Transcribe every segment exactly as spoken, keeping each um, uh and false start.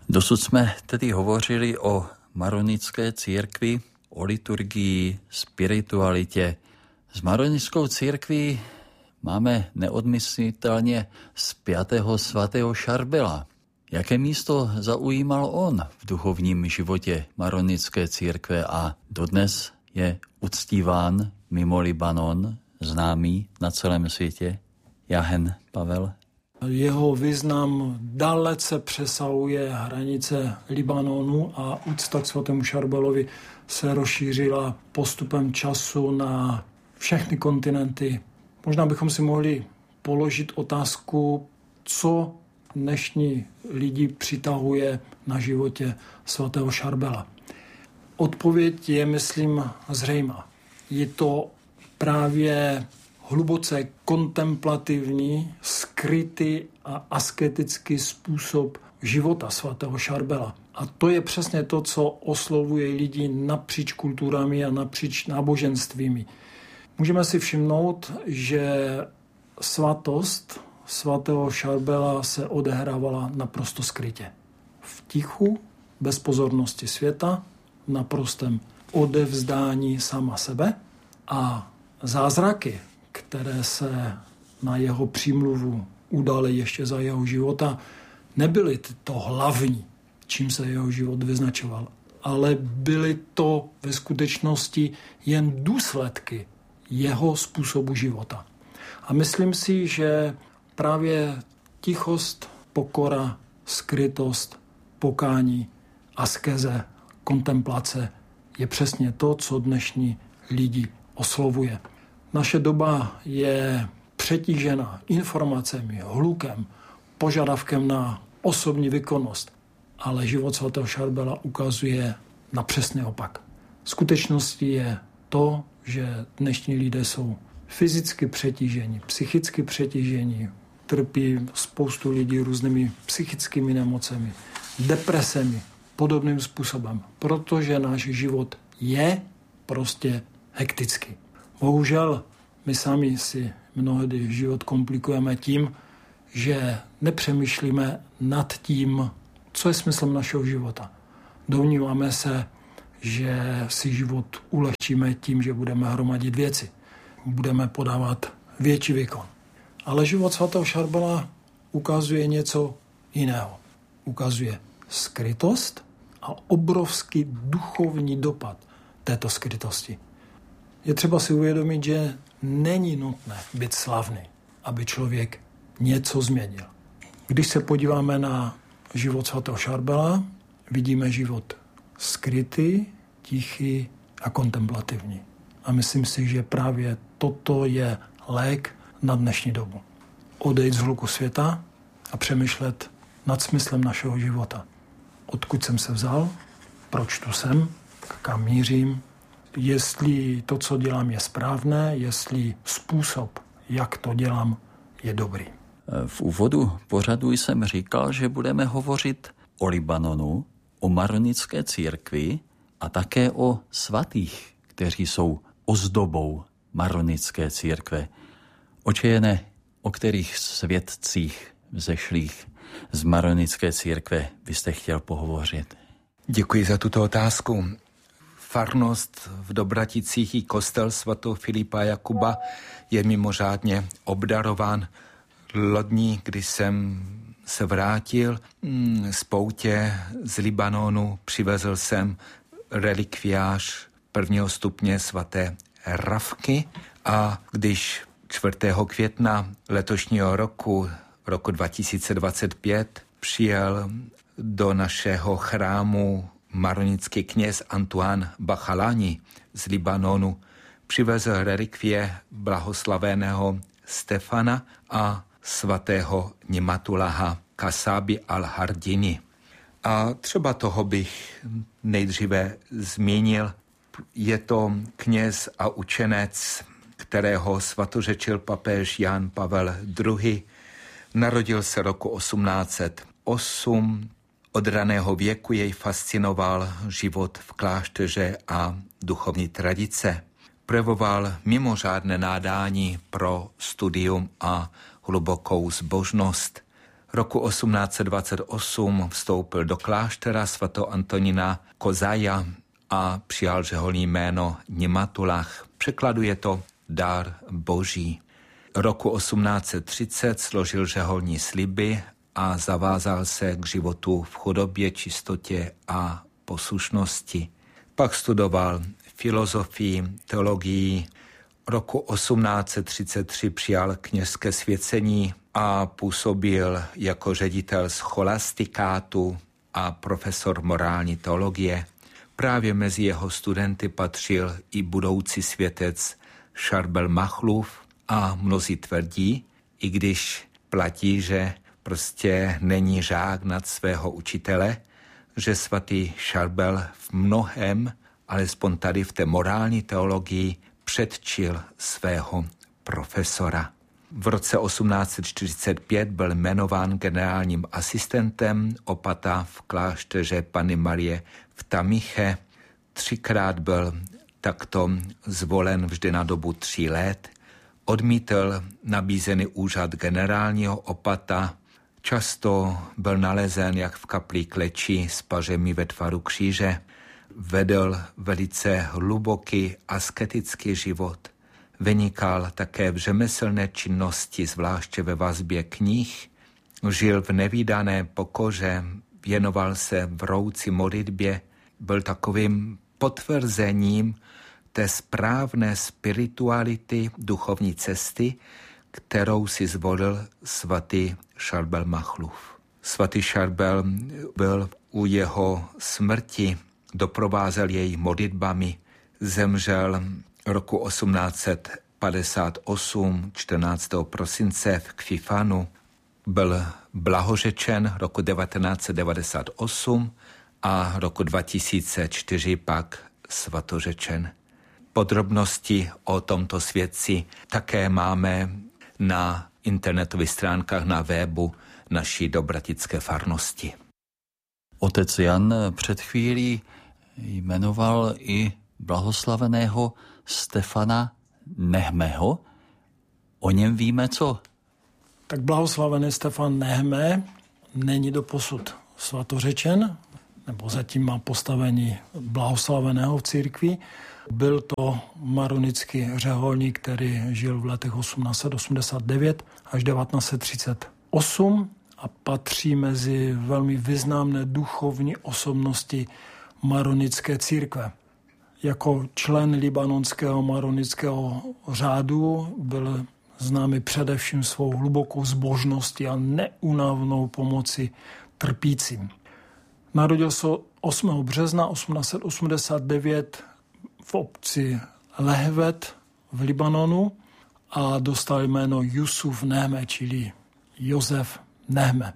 Dosud jsme tedy hovořili o maronické církvi, o liturgii, spiritualitě. S maronickou církví máme neodmyslitelně spjatého svatého Šarbela. Jaké místo zaujímal on v duchovním životě maronické církve a dodnes je uctíván mimo Libanon, známý na celém světě? Jahen Pavel. Jeho význam dalece přesahuje hranice Libanonu a úcta k svatému Šarbelovi se rozšířila postupem času na všechny kontinenty. Možná bychom si mohli položit otázku, co dnešní lidi přitahuje na životě svatého Šarbela. Odpověď je, myslím, zřejmá. Je to právě hluboce kontemplativní, skrytý a asketický způsob života svatého Šarbela. A to je přesně to, co oslovuje lidi napříč kulturami a napříč náboženstvími. Můžeme si všimnout, že svatost svatého Šarbela se odehrávala naprosto skrytě. V tichu, bez pozornosti světa, v naprostém odevzdání sama sebe a zázraky, které se na jeho přímluvu udály ještě za jeho života, nebyly to hlavní, čím se jeho život vyznačoval, ale byly to ve skutečnosti jen důsledky jeho způsobu života. A myslím si, že právě tichost, pokora, skrytost, pokání, askeze, kontemplace je přesně to, co dnešní lidi oslovuje. Naše doba je přetížena informacemi, hlukem, požadavkem na osobní výkonnost, ale život svatého Šarbela ukazuje na přesný opak. Skutečností je to, že dnešní lidé jsou fyzicky přetížení, psychicky přetížení, trpí spoustu lidí různými psychickými nemocemi, depresemi, podobným způsobem, protože náš život je prostě hektický. Bohužel my sami si mnohdy život komplikujeme tím, že nepřemýšlíme nad tím, co je smyslem našeho života. Domníváme se, že si život ulehčíme tím, že budeme hromadit věci. Budeme podávat větší výkon. Ale život svatého Šarbela ukazuje něco jiného. Ukazuje skrytost a obrovský duchovní dopad této skrytosti. Je třeba si uvědomit, že není nutné být slavný, aby člověk něco změnil. Když se podíváme na život svatého Šarbela, vidíme život skrytý, tichý a kontemplativní. A myslím si, že právě toto je lék na dnešní dobu. Odejít z hluku světa a přemýšlet nad smyslem našeho života. Odkud jsem se vzal, proč tu jsem, kam mířím, jestli to, co dělám, je správné, jestli způsob, jak to dělám, je dobrý. V úvodu pořadu jsem říkal, že budeme hovořit o Libanonu, o maronické církvi a také o svatých, kteří jsou ozdobou maronické církve. Očejené, o kterých svědcích vzešlých z maronické církve byste chtěl pohovořit? Děkuji za tuto otázku. Farnost v Dobraticích i kostel svatého Filipa a Jakuba je mimořádně obdarován. Lodní, když jsem se vrátil z poutě z Libanonu, přivezl jsem relikviář prvního stupně svaté Ravky a když čtvrtého května letošního roku, roku dva tisíce dvacet pět, přijel do našeho chrámu maronický kněz Antoine Bachalani z Libanonu, přivezl relikvie blahoslaveného Stefana a svatého Nimatulaha Kasabi al-Hardini. A třeba toho bych nejdříve zmínil. Je to kněz a učenec, kterého svatořečil papež Jan Pavel druhý. Narodil se roku osmnáct set osm. Od raného věku jej fascinoval život v klášteře a duchovní tradice. Projevoval mimořádné nadání pro studium a hlubokou zbožnost. Roku osmnáct set dvacet osm vstoupil do kláštera svato Antonína Kozaja a přijal řeholní jméno Nimatulach. Překladu je to dar boží. Roku osmnáct set třicet složil řeholní sliby a zavázal se k životu v chudobě, čistotě a poslušnosti. Pak studoval filozofii, teologii. Roku osmnáct set třicet tři přijal kněžské svěcení a působil jako ředitel scholastikátu a profesor morální teologie. Právě mezi jeho studenty patřil i budoucí světec Šarbel Machlův a mnozí tvrdí, i když platí, že prostě není žák nad svého učitele, že svatý Šarbel v mnohem, alespoň tady v té morální teologii, předčil svého profesora. V roce osmnáct set čtyřicet pět byl jmenován generálním asistentem opata v klášteře Panny Marie v Tamiche. Třikrát byl takto zvolen vždy na dobu tří let. Odmítl nabízený úřad generálního opata. Často byl nalezen jak v kapli kleči s pařemi ve tvaru kříže. Vedl velice hluboký asketický život. Vynikal také v řemeslné činnosti, zvláště ve vazbě knih. Žil v nevídané pokoře, věnoval se vroucí modlitbě. Byl takovým potvrzením té správné spirituality duchovní cesty, kterou si zvolil svatý Šarbel Machlův. Svatý Šarbel byl u jeho smrti, doprovázel jej modlitbami, zemřel roku osmnáct set padesát osm, čtrnáctého prosince v Kfifanu, byl blahořečen roku devatenáct set devadesát osm a roku dva tisíce čtyři pak svatořečen. Podrobnosti o tomto svědci také máme na internetových stránkách na webu naší dobratické farnosti. Otec Jan před chvílí jmenoval i blahoslaveného Stefana Nehmeho. O něm víme co? Tak blahoslavený Stefan Nehme není doposud svatořečen, nebo zatím má postavení blahoslaveného v církvi. Byl to maronický řeholník, který žil v letech osmnáct set osmdesát devět až devatenáct set třicet osm a patří mezi velmi významné duchovní osobnosti maronické církve. Jako člen libanonského maronického řádu byl známý především svou hlubokou zbožností a neúnavnou pomoci trpícím. Narodil se osmého března osmnáct set osmdesát devět v obci Lehvet v Libanonu a dostal jméno Jusuf Nehme, čili Josef Nehme.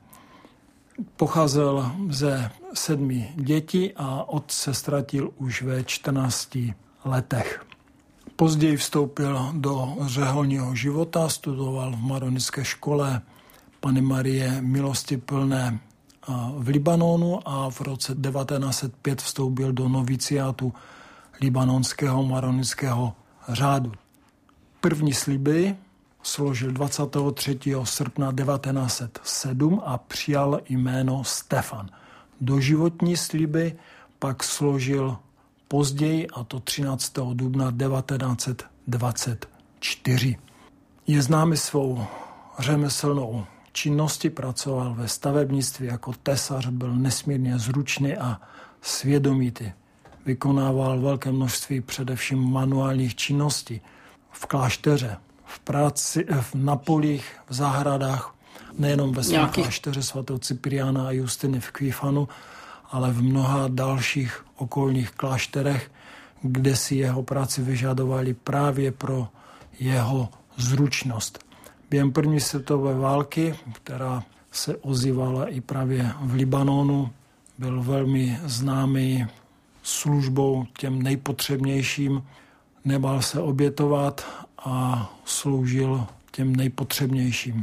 Pocházel ze sedmi dětí a otec se ztratil už ve čtrnácti letech. Později vstoupil do řeholního života, studoval v maronické škole Panny Marie Milostiplné v Libanonu a v roce devatenáct set pět vstoupil do noviciátu libanonského maronického řádu. První sliby složil dvacátého třetího srpna devatenáct set sedm a přijal jméno Stefan. Doživotní sliby pak složil později, a to třináctého dubna devatenáct set dvacet čtyři. Je známý svou řemeslnou činností, pracoval ve stavebnictví jako tesař, byl nesmírně zručný a svědomitý. Vykonával velké množství především manuálních činností v klášteře, v práci, na polích, v zahradách, nejenom ve svém klášteře svatého Cypriana a Justiny v Kfifanu, ale v mnoha dalších okolních klášterech, kde si jeho práci vyžadovali právě pro jeho zručnost. Během první světové války, která se ozývala i právě v Libanonu, byl velmi známý službou těm nejpotřebnějším, nebál se obětovat a sloužil těm nejpotřebnějším.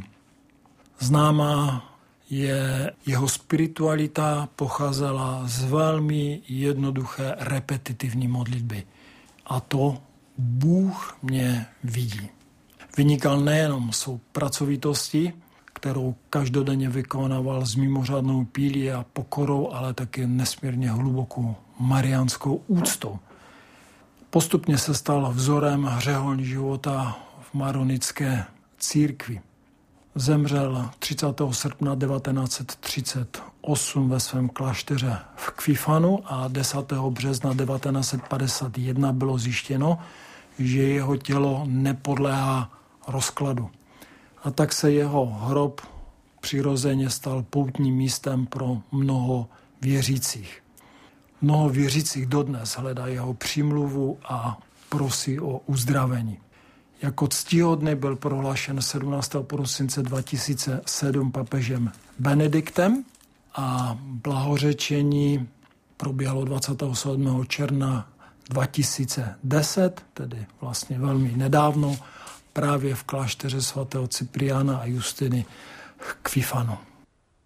Známá je jeho spiritualita, pocházela z velmi jednoduché repetitivní modlitby. A to Bůh mě vidí. Vynikal nejenom svou pracovitostí, kterou každodenně vykonával s mimořádnou pílí a pokorou, ale taky nesmírně hlubokou mariánskou úctou. Postupně se stal vzorem řeholní života v maronické církvi. Zemřel třicátého srpna devatenáct set třicet osm ve svém klášteře v Kvifanu a desátého března devatenáct set padesát jedna bylo zjištěno, že jeho tělo nepodléhá rozkladu. A tak se jeho hrob přirozeně stal poutním místem pro mnoho věřících. Mnoho věřících dodnes hledá jeho přímluvu a prosí o uzdravení. Jako ctihodný byl prohlášen sedmnáctého prosince dva tisíce sedm papežem Benediktem a blahořečení proběhlo dvacátého sedmého června dva tisíce deset, tedy vlastně velmi nedávno, právě v klášteře svatého Cypriana a Justiny v Kvifanu.